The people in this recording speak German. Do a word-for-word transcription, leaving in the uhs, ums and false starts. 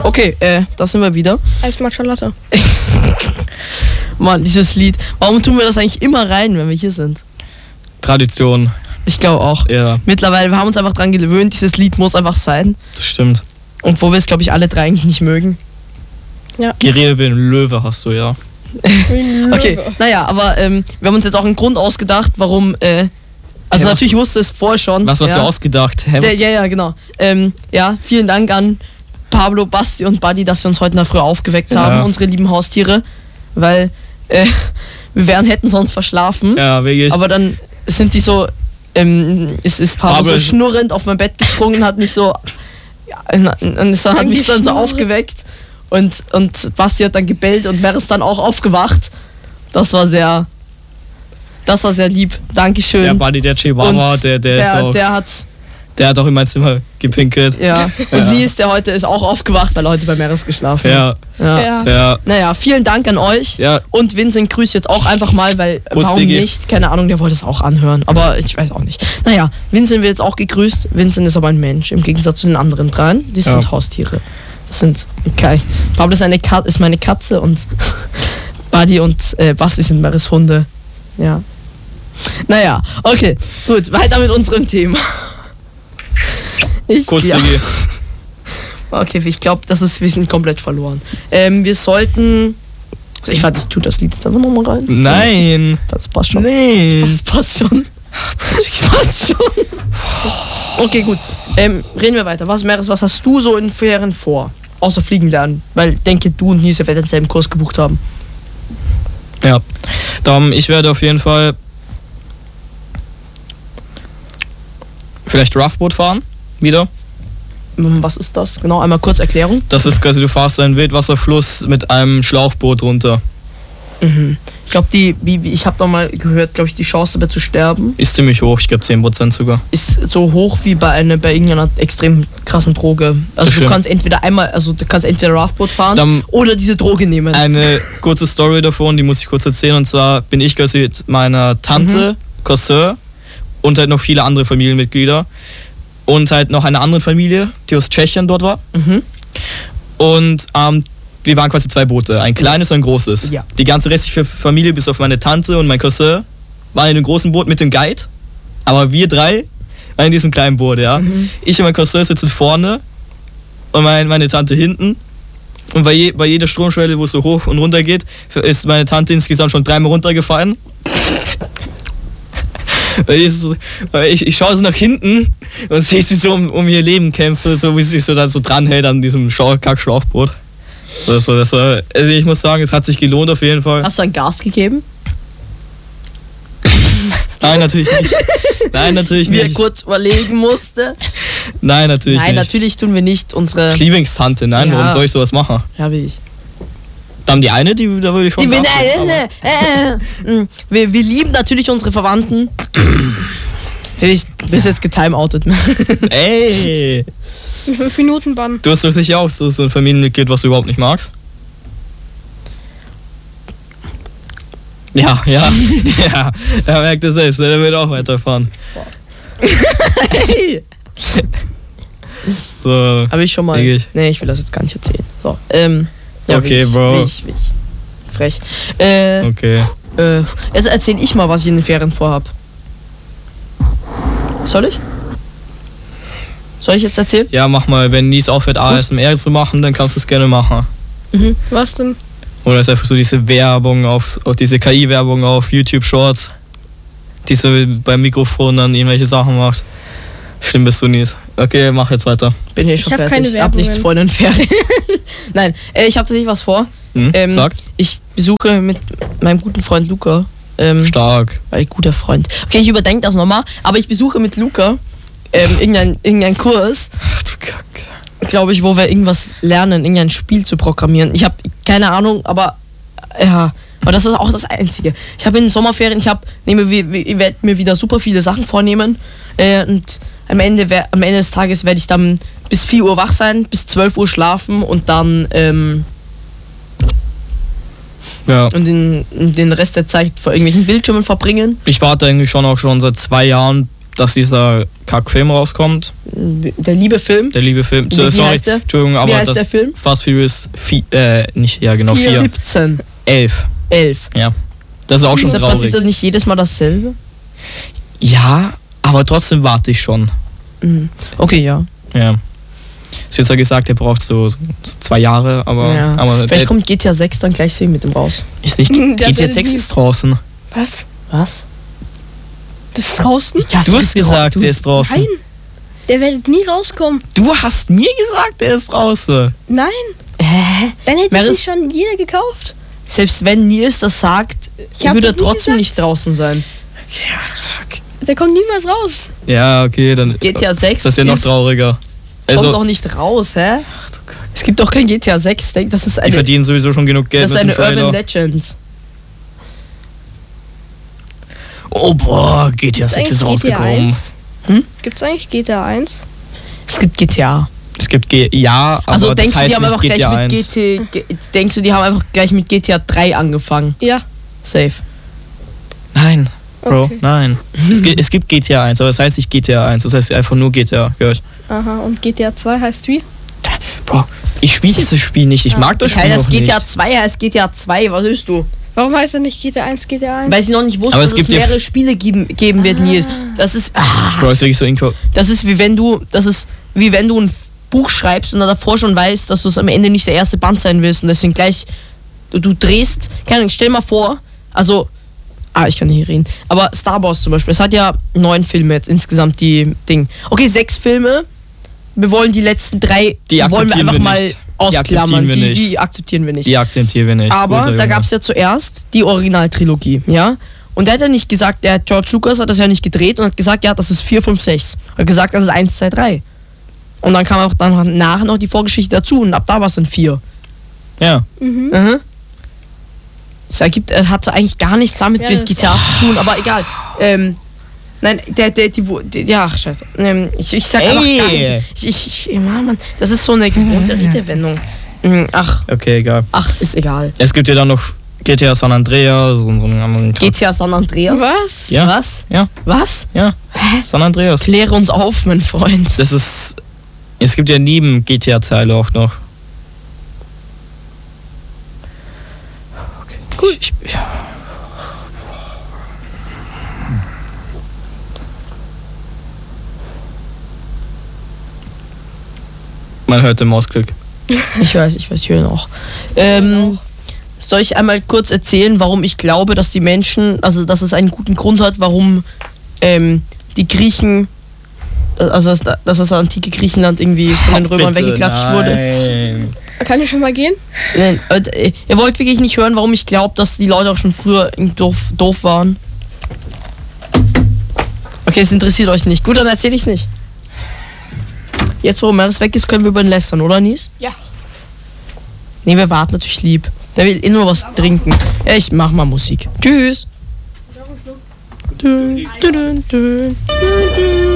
Okay, äh, da sind wir wieder. Eis Matcha Latte. Mann, dieses Lied. Warum tun wir das eigentlich immer rein, wenn wir hier sind? Tradition. Ich glaube auch. Ja. Mittlerweile, wir haben uns einfach dran gewöhnt, dieses Lied muss einfach sein. Das stimmt. Und wo wir es, glaube ich, alle drei eigentlich nicht mögen. Ja. Geredet wie ein Löwe hast du, ja. Okay, naja, aber ähm, wir haben uns jetzt auch einen Grund ausgedacht, warum, äh, also Ja, natürlich wusste es vorher schon. Was hast ja. du ausgedacht? Hä? Der, ja, ja, genau. Ähm, ja, vielen Dank an Pablo, Basti und Buddy, dass sie uns heute in der Früh aufgeweckt Ja. haben, unsere lieben Haustiere, weil äh, wir wären, hätten sonst verschlafen, Ja, wirklich. aber dann sind die so, ähm, ist, ist Pablo, Pablo so ist- schnurrend auf mein Bett gesprungen, hat mich so, ja, und und ist dann, hat mich dann so Angeschnurrt. aufgeweckt und, und Basti hat dann gebellt und Mer ist dann auch aufgewacht. Das war sehr, das war sehr lieb. Dankeschön. Der Buddy, der Chihuahua, Und der, der, der, ist auch, der hat, der hat auch in mein Zimmer gepinkelt. ja. Und Ja. Nils, der heute ist auch aufgewacht, weil er heute bei Meres geschlafen Ja. hat. Ja. Ja. Ja. Naja, vielen Dank an euch. Ja. Und Vincent grüßt jetzt auch einfach mal, weil Gruß, warum Diggi. nicht? Keine Ahnung, der wollte es auch anhören. Aber ich weiß auch nicht. Naja, Vincent wird jetzt auch gegrüßt. Vincent ist aber ein Mensch, im Gegensatz zu den anderen dreien. Die Ja. sind Haustiere. Das sind, okay. Pablo ist, eine Kat- ist meine Katze und Buddy und äh, Basti sind Meres Hunde. Ja. Naja, okay, gut, weiter mit unserem Thema. Ich, Kuss, ja. Diggi. Okay, ich glaube, das ist, wir sind komplett verloren. Ähm, wir sollten. Also ich warte, ich tue das Lied jetzt einfach nochmal rein. Nein. Das passt schon. Nein. Das passt schon. Das passt schon. Okay, gut. Ähm, reden wir weiter. Was, Meres, was hast du so in Ferien vor? Außer fliegen lernen. Weil ich denke, du und Nils werden denselben Kurs gebucht haben. Ja. Darum, ich werde auf jeden Fall vielleicht Roughboot fahren. Wieder. Was ist das? Genau, einmal kurz Erklärung. Das ist quasi, du fahrst einen Wildwasserfluss mit einem Schlauchboot runter. Mhm. Ich glaube, die, wie, wie- ich habe noch mal gehört, glaube ich, die Chance dabei zu sterben Ist ziemlich hoch, ich glaube zehn Prozent sogar. ist so hoch wie bei einer bei irgendeiner extrem krassen Droge. Also Das du stimmt. kannst entweder einmal, also du kannst entweder Raftboot fahren Dann oder diese Droge nehmen. eine kurze Story davon, die muss ich kurz erzählen. Und zwar bin ich quasi mit meiner Tante, Cousin und halt noch viele andere Familienmitglieder und halt noch eine andere Familie, die aus Tschechien dort war. Mhm. Und ähm, wir waren quasi zwei Boote, ein kleines und ein großes. Ja. Die ganze restliche Familie, bis auf meine Tante und mein Cousin, waren in einem großen Boot mit dem Guide. Aber wir drei waren in diesem kleinen Boot, ja. Mhm. Ich und mein Cousin sitzen vorne und mein, meine Tante hinten. Und bei, je, bei jeder Stromschwelle, wo es so hoch und runter geht, ist meine Tante insgesamt schon dreimal runtergefallen. Weil ich, so, weil ich, ich schaue so nach hinten und sehe sie so um, um ihr Leben kämpfen, so wie sie sich so dann so dranhält an diesem Schlau- Kack-Schlauchboot. Das war, das war, also ich muss sagen, es hat sich gelohnt auf jeden Fall. Hast du ein Gas gegeben? Nein, natürlich nicht. Nein, natürlich Wie er nicht. kurz überlegen musste. Nein, natürlich Nein, nicht. natürlich tun wir nicht unsere. Lieblingstante, nein, Ja. warum soll ich sowas machen? Ja, wie ich. Dann die eine, die da würde ich schon Die, wir, sagen, nein, aber- nein, nein, äh, äh, wir, wir lieben natürlich unsere Verwandten. Ich bist jetzt getimeoutet. Ey, Fünf Minuten Bann. du hast doch sicher auch so, so ein Familienmitglied, was du überhaupt nicht magst. Ja, ja, ja. Er merkt es selbst, ne? Der will auch weiterfahren. Hey. So, Habe ich schon mal. Denke ich. Nee, ich will das jetzt gar nicht erzählen. So, ähm. Ja, Okay, will ich, Bro. Will ich, will ich. Frech. Äh, okay. äh, jetzt erzähl ich mal, was ich in den Ferien vorhab. Soll ich? Soll ich jetzt erzählen? Ja, mach mal, wenn Nies aufhört, A S M R zu machen, dann kannst du es gerne machen. Mhm. Was denn? Oder ist einfach so diese Werbung auf, auf diese K I-Werbung auf YouTube Shorts, die so beim Mikrofon dann irgendwelche Sachen macht. Schlimm bist du, Nies. Okay, mach jetzt weiter. Bin ich schon hab fertig. keine Ich hab nichts Werbungen. vor in den Ferien. Nein, äh, ich habe tatsächlich was vor. Hm? Ähm, Sag. Ich besuche mit meinem guten Freund Luca. Ähm, Stark. weil guter Freund. Okay, ich überdenke das nochmal. Aber ich besuche mit Luca ähm, irgendeinen irgendein Kurs, Ach du Kack. glaube ich, wo wir irgendwas lernen, irgendein Spiel zu programmieren. Ich habe keine Ahnung, aber ja, aber das ist auch das Einzige. Ich habe in den Sommerferien, ich habe, nehme, ich werde mir wieder super viele Sachen vornehmen äh, und am Ende, wer- am Ende des Tages werde ich dann bis vier Uhr wach sein, bis zwölf Uhr schlafen und dann ähm, Ja. und den, den Rest der Zeit vor irgendwelchen Bildschirmen verbringen. Ich warte eigentlich schon auch schon seit zwei Jahren dass dieser Kackfilm rauskommt. Der liebe Film. Der liebe Film. Wie- So, wie sorry, heißt der? Entschuldigung, Wie aber heißt das der Film? Fast Furious vier, äh, nicht, ja genau, vier. siebzehn. elf. elf. Ja. Das ist auch schon Was traurig. ist das nicht jedes Mal dasselbe? Ja, aber trotzdem warte ich schon. Mhm. Okay, ja. Ja. Sie hat ja gesagt, er braucht so, so zwei Jahre, aber, ja. aber Vielleicht der kommt G T A sechs dann gleich sehen mit dem raus. ist nicht. Der G T A wird sechs nie- ist draußen. Was? Was? Das ist draußen? Ja, Du hast gesagt, der ist draußen. Nein. Der wird nie rauskommen. Du hast mir gesagt, der ist draußen. Nein. Hä? Dann hätte Meris- sich schon jeder gekauft. Selbst wenn Nils das sagt, Ich hab würde er das nie trotzdem gesagt. nicht draußen sein. Ja, fuck. Der kommt niemals raus. Ja, okay, dann. G T A sechs Das ist ja noch ist- trauriger. Kommt Also, doch nicht raus, hä? ach du Kack. Es gibt doch kein G T A sechs, denk, das ist Die eine, verdienen sowieso schon genug Geld das ist mit dem eine Urban Trailer. Legend. Oh boah, G T A sechs ist G T A rausgekommen. eins? Hm? Gibt's eigentlich G T A eins? Es gibt G T A. Es gibt G ja, aber Also das denkst du, heißt die haben nicht einfach G T A gleich mit eins. G T G denkst du, die haben einfach gleich mit G T A drei angefangen? Ja. Safe. Nein, Bro, Okay. nein. Es, gi- es gibt G T A eins, aber es heißt nicht G T A eins, das heißt einfach nur G T A. Gehört. Aha, und G T A zwei heißt wie? Bro, ich spiele dieses Spiel nicht, ich Ah. mag das Das Spiel heißt, noch G T A nicht. zwei heißt G T A zwei, was willst du? Warum heißt er nicht G T A eins, G T A eins? Weil sie noch nicht wussten, Aber dass es es gibt ja mehrere Spiele geben, geben wird, Nils. Das ist, ah, Bro, ist wirklich so inko. das ist wie wenn du, das ist wie wenn du ein Buch schreibst und dann davor schon weißt, dass du es am Ende nicht der erste Band sein willst und deswegen gleich, du, du drehst, keine Ahnung, stell mal vor, also, ah, ich kann nicht reden, aber Star Wars zum Beispiel, es hat ja neun Filme jetzt insgesamt, die Ding. Okay, sechs Filme, wir wollen die letzten drei, Die wollen wir akzeptieren einfach wir mal nicht. Die ausklammern, akzeptieren wir die, nicht. die akzeptieren wir nicht. Die akzeptieren wir nicht. Aber Guter da Junge. gab es ja zuerst die Originaltrilogie, ja? Und der hat ja nicht gesagt, der George Lucas hat das ja nicht gedreht und hat gesagt, ja, das ist vier, fünf, sechs. Er hat gesagt, das ist eins, zwei, drei. Und dann kam auch dann nachher noch die Vorgeschichte dazu und ab da war es dann vier. Ja. Mhm. Mhm. Das ergibt, er hat so eigentlich gar nichts damit Ja, mit das- G T A zu tun, aber egal. Ähm, nein, der, der, die, wo- die, ja, ach, scheiße. Ähm, ich, ich sag einfach Ey. gar nichts. Ich, ich, ich, Mann, Mann, das ist so eine gewohnte Redewendung. Mhm, Ach, Okay, egal. ach, ist egal. Es gibt ja dann noch G T A San Andreas und so einen anderen G T A San Andreas? Was? Ja. Was? Ja, Was? ja. San Andreas. Kläre uns auf, mein Freund. Das ist. Es gibt ja neben G T A-Teile auch noch. Okay. Gut. Ich, ich, man hört den Mausklick. Ich weiß, ich weiß, ich höre ihn auch. Ähm, soll ich einmal kurz erzählen, warum ich glaube, dass die Menschen, also dass es einen guten Grund hat, warum ähm, die Griechen, also dass, dass das antike Griechenland irgendwie von den Römern Bitte, weggeklatscht wurde? nein. Kann ich schon mal gehen? Nein, äh, ihr wollt wirklich nicht hören, warum ich glaube, dass die Leute auch schon früher doof, doof waren? Okay, es interessiert euch nicht. Gut, dann erzähle ich es nicht. Jetzt, wo Meris weg ist, können wir über ihn lästern, oder Nies? Ja. Nee, wir warten natürlich lieb. Der will eh nur was trinken. Ja, ich mach mal Musik. Tschüss. Dün, dün, dün, dün, dün.